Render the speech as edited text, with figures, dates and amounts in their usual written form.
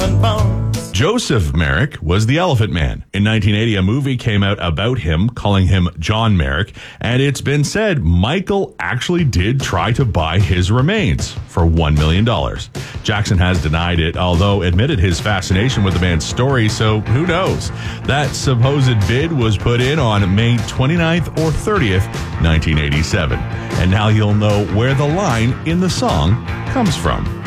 elephant bones. Joseph Merrick was the Elephant Man. In 1980, a movie came out about him, calling him John Merrick, and it's been said Michael actually did try to buy his remains for $1 million. Jackson has denied it, although admitted his fascination with the man's story, so who knows? That supposed bid was put in on May 29th or 30th, 1987. And now you'll know where the line in the song comes from.